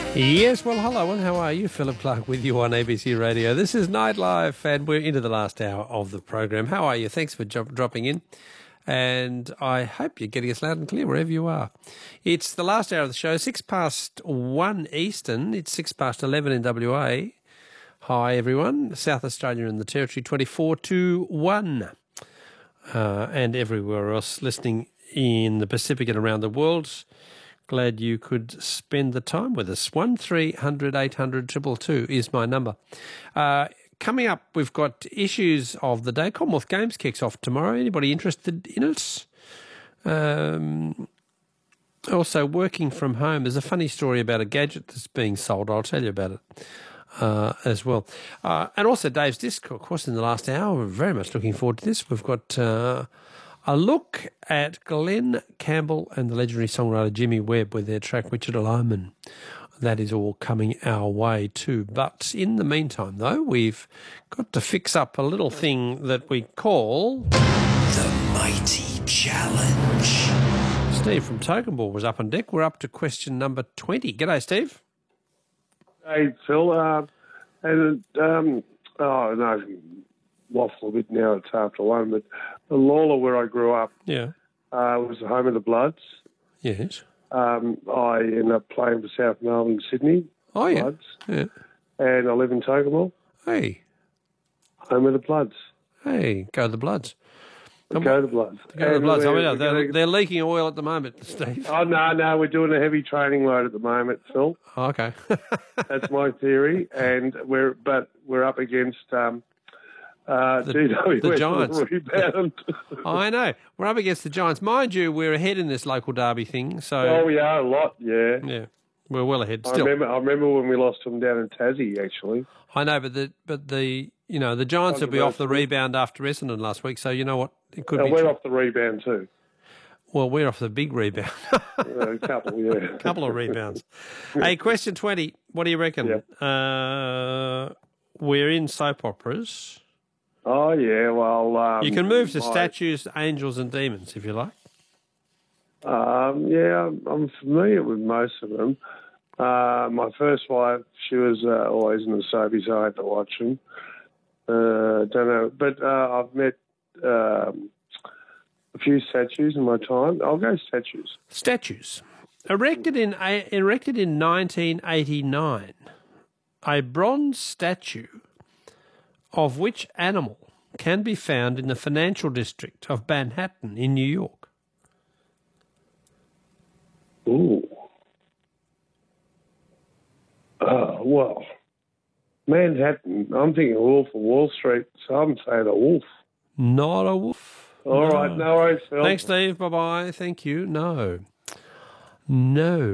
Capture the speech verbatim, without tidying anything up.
Yes, well, hello, and how are you? Philip Clark with you on A B C Radio. This is Nightlife, and we're into the last hour of the program. How are you? Thanks for jo- dropping in, and I hope you're getting us loud and clear wherever you are. It's the last hour of the show, six past one Eastern. It's six past eleven in W A. Hi, everyone. South Australia and the Territory, twenty-four to one. Uh, and everywhere else listening in the Pacific and around the world. Glad you could spend the time with us. one three hundred eight hundred two two two is my number. Uh, coming up, we've got issues of the day. Commonwealth Games kicks off tomorrow. Anybody interested in it? Um, also, working from home. There's a funny story about a gadget that's being sold. I'll tell you about it uh, as well. Uh, and also Dave's Disc, of course, in the last hour. We're very much looking forward to this. We've got... Uh, A look at Glenn Campbell and the legendary songwriter Jimmy Webb with their track Wichita Loman. That is all coming our way too. But in the meantime, though, we've got to fix up a little thing that we call... The Mighty Challenge. Steve from Tokamball was up on deck. We're up to question number twenty. G'day, Steve. Hey, Phil. Uh, and, um, oh, no, waffle a bit now, it's after one, but Lawler, where I grew up, Yeah. uh, was the home of the Bloods. Yes. Um, I ended up playing for South Melbourne, Sydney. Oh, yeah. Bloods. Yeah. And I live in Tokamball, Hey. home of the Bloods. Hey, go the Bloods. Go on. the Bloods. Go the And Bloods. I we're- mean, we're they're, gonna- they're leaking oil at the moment, Steve. Oh, no, no, we're doing a heavy training load at the moment, Phil. Oh, okay. That's my theory. And we're, but we're up against... Um, Uh, The- G W S the on Giants. rebound. I know. We're up against the Giants. Mind you, we're ahead in this local derby thing. So, oh, we are a lot, yeah. yeah, we're well ahead I still. remember. I remember when we lost them down in Tassie. Actually, I know, but the but the you know the Giants will be off the rebound after Essendon last week. So you know what? It could uh, be. we're true. off the rebound too. Well, we're off the big rebound. Uh, a couple, yeah. A couple of rebounds. Hey, question twenty. What do you reckon? Yep. Uh, we're in soap operas. Oh yeah. Well, um, You can move to my- statues, angels, and demons if you like. Um, yeah, I'm, I'm familiar with most of them. Uh, my first wife, she was uh, always in the soapies, so I had to watch them. Uh, don't know, but uh, I've met um, a few statues in my time. I'll go statues. Statues. Erected in erected in nineteen eighty-nine, a bronze statue of which animal can be found in the financial district of Manhattan in New York? Ooh. Oh, well, Manhattan, I'm thinking Wolf of Wall Street, so I'm saying a wolf. Not a wolf. All No. right, no worries, Phil. Thanks, Steve. Bye-bye. Thank you. No. No.